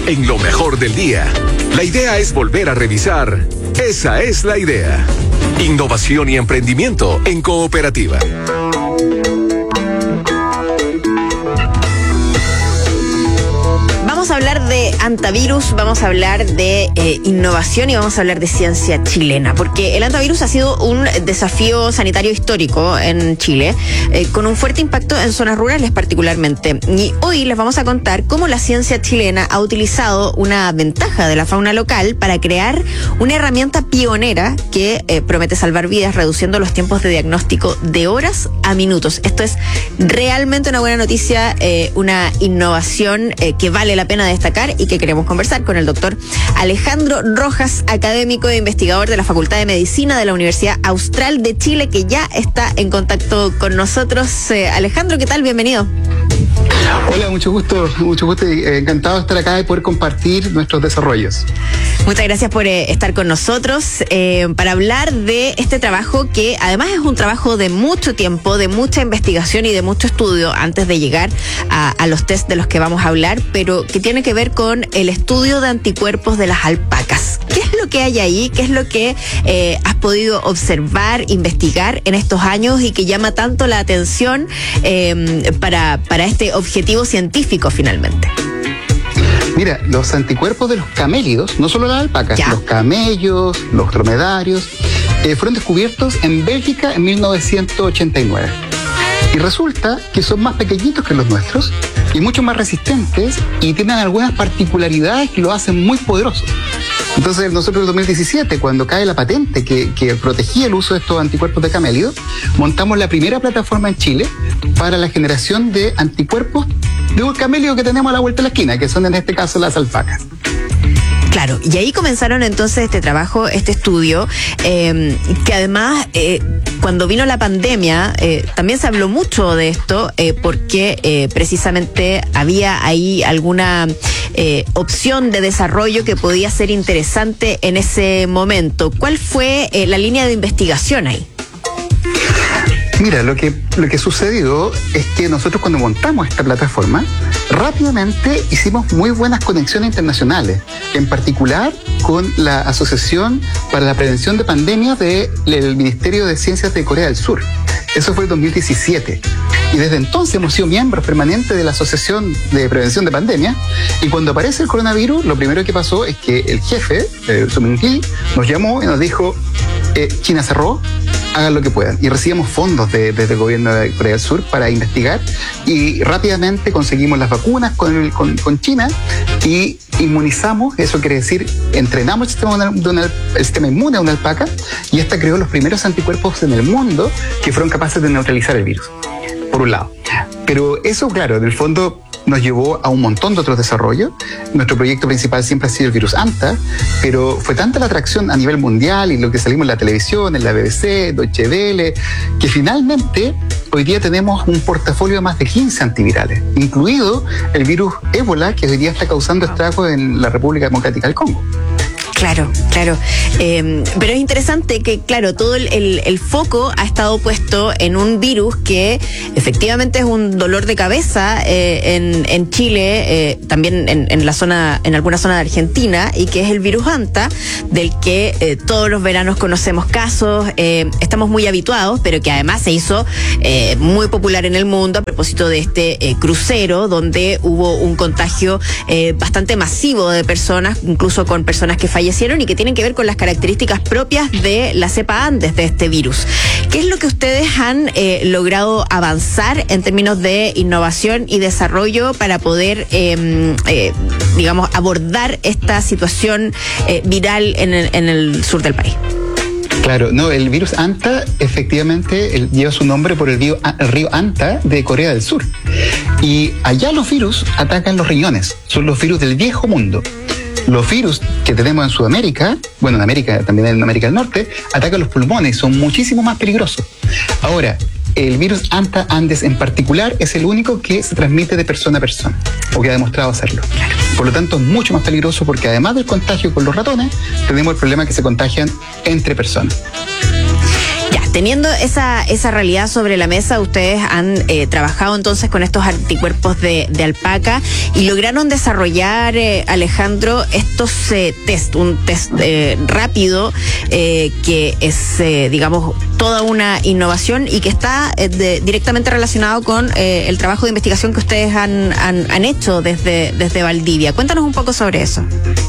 en lo mejor del día. La idea es volver a revisar. Esa es la idea. Innovación y emprendimiento en cooperativa. Vamos a hablar de antivirus, vamos a hablar de innovación y vamos a hablar de ciencia chilena, porque el antivirus ha sido un desafío sanitario histórico en Chile, con un fuerte impacto en zonas rurales particularmente. Y hoy les vamos a contar cómo la ciencia chilena ha utilizado una ventaja de la fauna local para crear una herramienta pionera que promete salvar vidas, reduciendo los tiempos de diagnóstico de horas a minutos. Esto es realmente una buena noticia, una innovación que vale la pena destacar y que queremos conversar con el doctor Alejandro Rojas, académico e investigador de la Facultad de Medicina de la Universidad Austral de Chile, que ya está en contacto con nosotros. Alejandro, ¿qué tal? Bienvenido. Hola, mucho gusto, encantado de estar acá y poder compartir nuestros desarrollos. Muchas gracias por estar con nosotros para hablar de este trabajo que además es un trabajo de mucho tiempo, de mucha investigación y de mucho estudio antes de llegar a los test de los que vamos a hablar, pero que tiene que ver con el estudio de anticuerpos de las alpacas. ¿Qué es lo que hay ahí? ¿Qué es lo que has podido observar, investigar en estos años y que llama tanto la atención para este objetivo científico finalmente? Mira, los anticuerpos de los camélidos, no solo las alpacas, los camellos, los dromedarios, fueron descubiertos en Bélgica en 1989. Y resulta que son más pequeñitos que los nuestros y mucho más resistentes y tienen algunas particularidades que lo hacen muy poderosos. Entonces, nosotros en 2017, cuando cae la patente que protegía el uso de estos anticuerpos de camélido, montamos la primera plataforma en Chile para la generación de anticuerpos de un camélido que tenemos a la vuelta de la esquina, que son en este caso las alpacas. Claro, y ahí comenzaron entonces este trabajo, este estudio, que además cuando vino la pandemia también se habló mucho de esto porque precisamente había ahí alguna opción de desarrollo que podía ser interesante en ese momento. ¿Cuál fue la línea de investigación ahí? Mira, lo que sucedió es que nosotros cuando montamos esta plataforma, rápidamente hicimos muy buenas conexiones internacionales, en particular con la Asociación para la Prevención de Pandemias del Ministerio de Ciencias de Corea del Sur. Eso fue en 2017. Y desde entonces hemos sido miembros permanentes de la Asociación de Prevención de Pandemias. Y cuando aparece el coronavirus, lo primero que pasó es que el jefe, Sumin Lee, nos llamó y nos dijo: China cerró, hagan lo que puedan. Y recibimos fondos desde el gobierno de Corea del Sur para investigar y rápidamente conseguimos las vacunas con China y inmunizamos, eso quiere decir, entrenamos el sistema inmune a una alpaca y esta creó los primeros anticuerpos en el mundo que fueron capaces de neutralizar el virus, por un lado. Pero eso, claro, en el fondo nos llevó a un montón de otros desarrollos. Nuestro proyecto principal siempre ha sido el virus Anta, pero fue tanta la atracción a nivel mundial y lo que salimos en la televisión, en la BBC, Deutsche Welle, que finalmente hoy día tenemos un portafolio de más de 15 antivirales, incluido el virus ébola, que hoy día está causando estragos en la República Democrática del Congo. Claro. Pero es interesante que, claro, todo el foco ha estado puesto en un virus que efectivamente es un dolor de cabeza en Chile, también en alguna zona de Argentina, y que es el virus Anta, del que todos los veranos conocemos casos, estamos muy habituados, pero que además se hizo muy popular en el mundo a propósito de este crucero, donde hubo un contagio bastante masivo de personas, incluso con personas que fallecieron y que tienen que ver con las características propias de la cepa Andes de este virus. ¿Qué es lo que ustedes han logrado avanzar en términos de innovación y desarrollo para poder, digamos, abordar esta situación viral en el sur del país? Claro, no, el virus Anta efectivamente lleva su nombre por el río Anta de Corea del Sur. Y allá los virus atacan los riñones, son los virus del viejo mundo. Los virus que tenemos en Sudamérica, bueno, en América, también en América del Norte, atacan los pulmones, son muchísimo más peligrosos. Ahora, el virus Anta Andes en particular es el único que se transmite de persona a persona, o que ha demostrado hacerlo. Por lo tanto, es mucho más peligroso porque además del contagio con los ratones, tenemos el problema que se contagian entre personas. Ya, Teniendo esa realidad sobre la mesa, ustedes han trabajado entonces con estos anticuerpos de alpaca y lograron desarrollar, Alejandro, estos un test rápido que es, digamos, toda una innovación y que está directamente relacionado con el trabajo de investigación que ustedes han hecho desde Valdivia. Cuéntanos un poco sobre eso.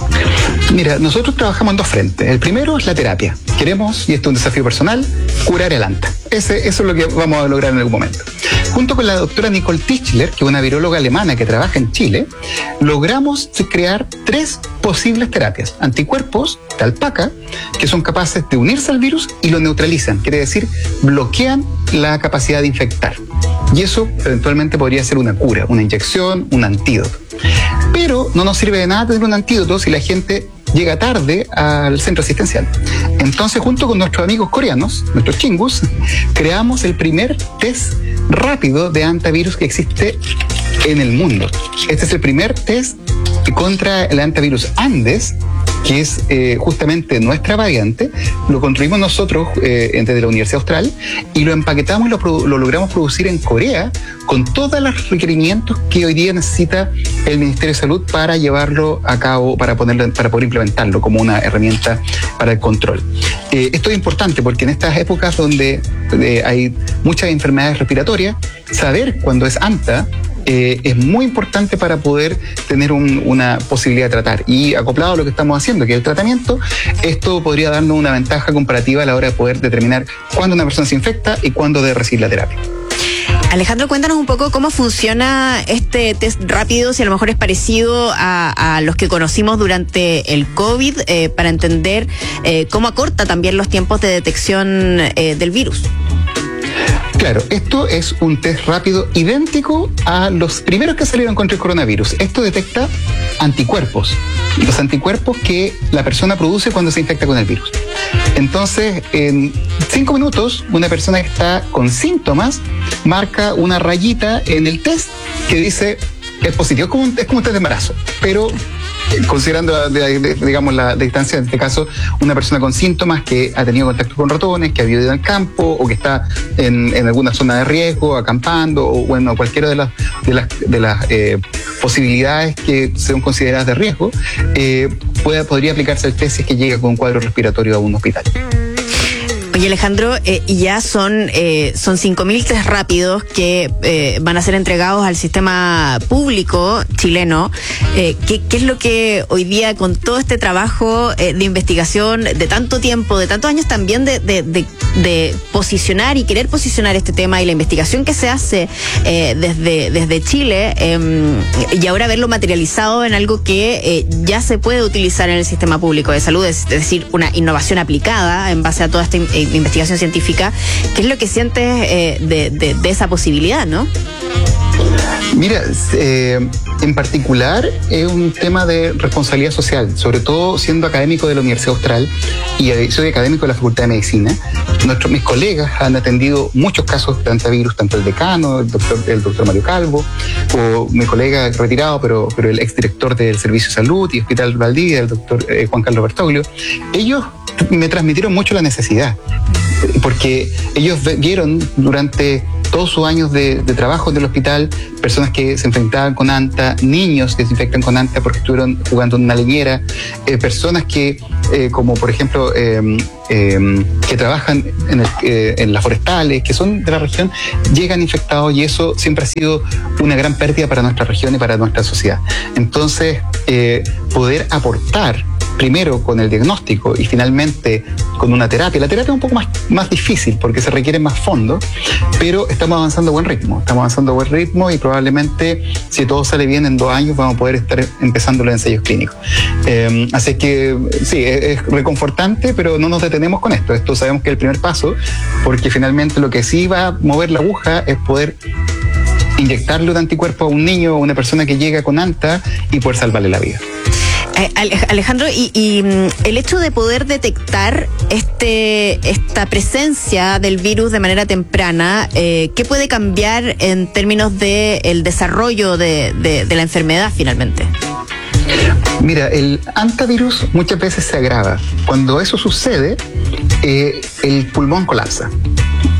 Mira, nosotros trabajamos en dos frentes. El primero es la terapia. Queremos, y esto es un desafío personal, curar el anta. Eso es lo que vamos a lograr en algún momento. Junto con la doctora Nicole Tischler, que es una viróloga alemana que trabaja en Chile, logramos crear 3 posibles terapias. Anticuerpos de alpaca, que son capaces de unirse al virus y lo neutralizan. Quiere decir, bloquean la capacidad de infectar. Y eso eventualmente podría ser una cura, una inyección, un antídoto. Pero no nos sirve de nada tener un antídoto si la gente llega tarde al centro asistencial. Entonces, junto con nuestros amigos coreanos, nuestros chingus, creamos el primer test rápido de antivirus que existe en el mundo. Este es el primer test contra el antivirus Andes, que es justamente nuestra variante. Lo construimos nosotros desde la Universidad Austral y lo empaquetamos y lo logramos producir en Corea con todos los requerimientos que hoy día necesita el Ministerio de Salud para llevarlo a cabo, para poder implementarlo como una herramienta para el control. Esto es importante porque en estas épocas donde hay muchas enfermedades respiratorias, saber cuándo es anta es muy importante para poder tener una posibilidad de tratar. Y acoplado a lo que estamos haciendo, que es el tratamiento, esto podría darnos una ventaja comparativa a la hora de poder determinar cuándo una persona se infecta y cuándo debe recibir la terapia. Alejandro, cuéntanos un poco cómo funciona este test rápido, si a lo mejor es parecido a los que conocimos durante el COVID, para entender cómo acorta también los tiempos de detección del virus. Claro, esto es un test rápido idéntico a los primeros que salieron contra el coronavirus. Esto detecta anticuerpos, los anticuerpos que la persona produce cuando se infecta con el virus. Entonces, en 5 minutos, una persona que está con síntomas marca una rayita en el test que dice es positivo. Es como un test de embarazo, pero considerando, digamos, la distancia, en este caso, una persona con síntomas que ha tenido contacto con ratones, que ha vivido en el campo o que está en alguna zona de riesgo, acampando, o bueno, cualquiera de las posibilidades que sean consideradas de riesgo, podría aplicarse el test si es que llega con un cuadro respiratorio a un hospital. Oye, Alejandro, y ya son 5.000 test rápidos que van a ser entregados al sistema público chileno. ¿Qué es lo que hoy día, con todo este trabajo de investigación de tanto tiempo, de tantos años también de posicionar y querer posicionar este tema y la investigación que se hace desde Chile, y ahora verlo materializado en algo que ya se puede utilizar en el sistema público de salud, es decir, una innovación aplicada en base a toda esta investigación científica? ¿Qué es lo que sientes de esa posibilidad, no? Mira, en particular es un tema de responsabilidad social, sobre todo siendo académico de la Universidad Austral y soy académico de la Facultad de Medicina. Mis colegas han atendido muchos casos de antivirus, tanto el decano, el doctor Mario Calvo, o mi colega retirado, pero el exdirector del Servicio de Salud y Hospital Valdivia, el doctor Juan Carlos Bertoglio. Ellos me transmitieron mucho la necesidad, porque ellos vieron durante todos sus años de trabajo en el hospital personas que se enfrentaban con anta, niños que se infectan con anta porque estuvieron jugando en una leñera, personas que, como por ejemplo, que trabajan en las forestales, que son de la región, llegan infectados, y eso siempre ha sido una gran pérdida para nuestra región y para nuestra sociedad. Entonces, poder aportar primero con el diagnóstico y finalmente con una terapia. La terapia es un poco más difícil porque se requiere más fondos, pero estamos avanzando a buen ritmo y probablemente, si todo sale bien, en 2 años vamos a poder estar empezando los ensayos clínicos. Así que sí, es reconfortante, pero no nos detenemos con esto. Esto sabemos que es el primer paso, porque finalmente lo que sí va a mover la aguja es poder inyectarle un anticuerpo a un niño o una persona que llega con anta y poder salvarle la vida. Alejandro, y el hecho de poder detectar esta presencia del virus de manera temprana, ¿qué puede cambiar en términos del desarrollo de la enfermedad finalmente? Mira, el antivirus muchas veces se agrava. Cuando eso sucede, el pulmón colapsa.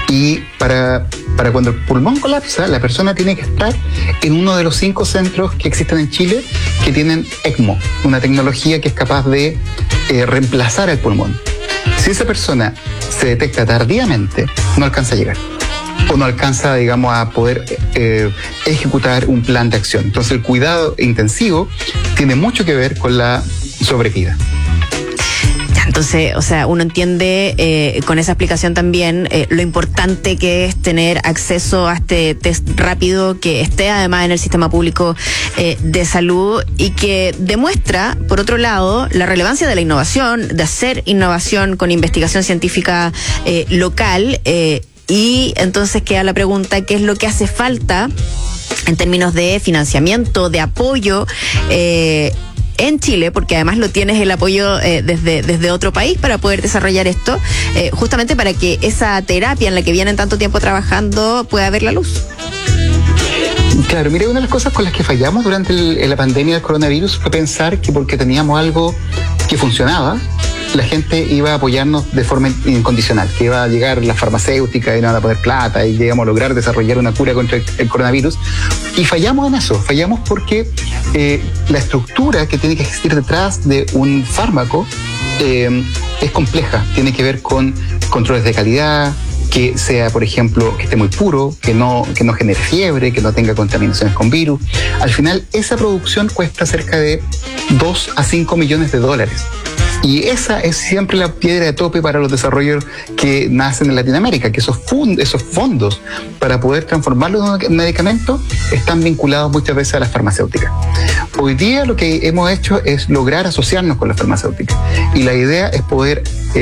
Y para cuando el pulmón colapsa, la persona tiene que estar en uno de los 5 centros que existen en Chile que tienen ECMO, una tecnología que es capaz de reemplazar el pulmón. Si esa persona se detecta tardíamente, no alcanza a llegar o no alcanza, digamos, a poder ejecutar un plan de acción. Entonces el cuidado intensivo tiene mucho que ver con la sobrevida. Entonces, o sea, uno entiende con esa explicación también lo importante que es tener acceso a este test rápido que esté además en el sistema público de salud y que demuestra, por otro lado, la relevancia de la innovación, de hacer innovación con investigación científica local y entonces queda la pregunta, ¿qué es lo que hace falta en términos de financiamiento, de apoyo en Chile, porque además lo tienes el apoyo desde otro país para poder desarrollar esto, justamente para que esa terapia en la que vienen tanto tiempo trabajando pueda ver la luz? Claro, mire, una de las cosas con las que fallamos durante la pandemia del coronavirus fue pensar que porque teníamos algo que funcionaba, la gente iba a apoyarnos de forma incondicional, que iba a llegar las farmacéuticas y nos iban a poner plata y llegamos a lograr desarrollar una cura contra el coronavirus. Y fallamos en eso, fallamos porque la estructura que tiene que existir detrás de un fármaco es compleja, tiene que ver con controles de calidad, que sea, por ejemplo, que esté muy puro, que no genere fiebre, que no tenga contaminaciones con virus. Al final, esa producción cuesta cerca de 2 a 5 millones de dólares. Y esa es siempre la piedra de tope para los desarrollos que nacen en Latinoamérica, que esos fondos para poder transformarlos en medicamentos están vinculados muchas veces a las farmacéuticas. Hoy día lo que hemos hecho es lograr asociarnos con las farmacéuticas y la idea es poder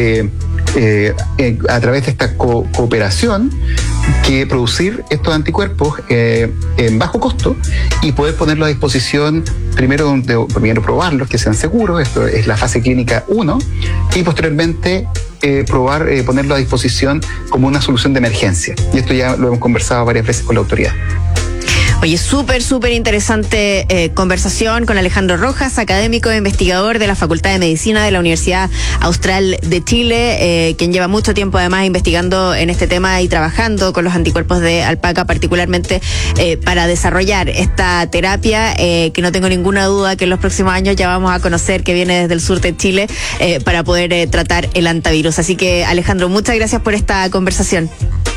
a través de esta cooperación que producir estos anticuerpos en bajo costo y poder ponerlos a disposición, primero probarlos, que sean seguros, esto es la fase clínica 1, y posteriormente ponerlo a disposición como una solución de emergencia. Y esto ya lo hemos conversado varias veces con la autoridad. Oye, súper interesante conversación con Alejandro Rojas, académico e investigador de la Facultad de Medicina de la Universidad Austral de Chile, quien lleva mucho tiempo además investigando en este tema y trabajando con los anticuerpos de alpaca, particularmente para desarrollar esta terapia que no tengo ninguna duda que en los próximos años ya vamos a conocer, que viene desde el sur de Chile para poder tratar el antivirus. Así que, Alejandro, muchas gracias por esta conversación.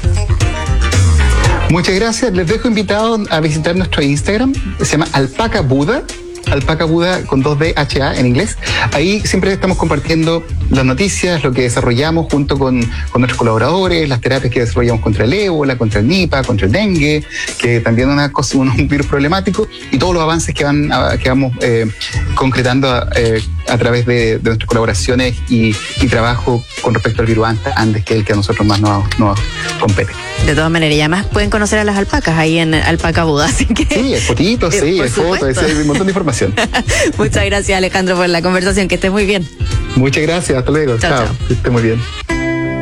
Muchas gracias. Les dejo invitados a visitar nuestro Instagram. Se llama Alpaca Buda. Alpaca Buda con 2DHA en inglés. Ahí siempre estamos compartiendo las noticias, lo que desarrollamos junto con nuestros colaboradores, las terapias que desarrollamos contra el ébola, contra el Nipah, contra el dengue, que también es un virus problemático, y todos los avances que vamos concretando a través de nuestras colaboraciones y trabajo con respecto al virus Andes, que es el que a nosotros más nos compete. De todas maneras, y además pueden conocer a las alpacas ahí en Alpaca Buda, así que... Sí, hay fotitos, sí, hay fotos, hay un montón de información. Muchas gracias, Alejandro, por la conversación, que estés muy bien. Muchas gracias, hasta luego. Chao. Que esté muy bien.